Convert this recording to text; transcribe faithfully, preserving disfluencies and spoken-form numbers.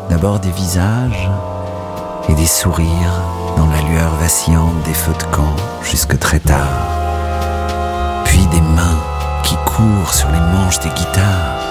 D'abord des visages et des sourires dans la lueur vacillante des feux de camp jusque très tard. Puis des mains qui courent sur les manches des guitares.